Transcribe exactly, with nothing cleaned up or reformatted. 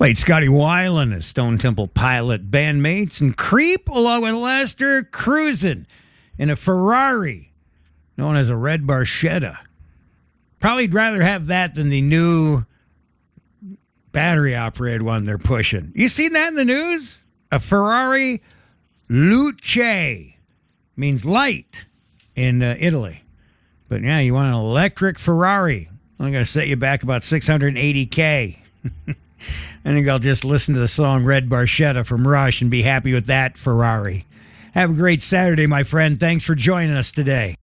Played Scotty Weiland as Stone Temple Pilot bandmates, and Creep along with Lester cruising in a Ferrari known as a red Barchetta. Probably rather have that than the new battery-operated one they're pushing. You seen that in the news? A Ferrari Luce means light in uh, Italy. But yeah, you want an electric Ferrari. I'm going to set you back about six hundred eighty K. I think I'll just listen to the song Red Barchetta from Rush and be happy with that Ferrari. Have a great Saturday, my friend. Thanks for joining us today.